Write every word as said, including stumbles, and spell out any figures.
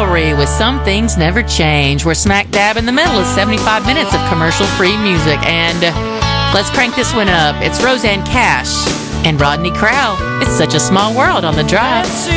Revelry with Some Things Never Change. We're smack dab in the middle of seventy-five minutes of commercial-free music. And uh, let's crank this one up. It's Rosanne Cash and Rodney Crowell. It's Such a Small World on The Drive.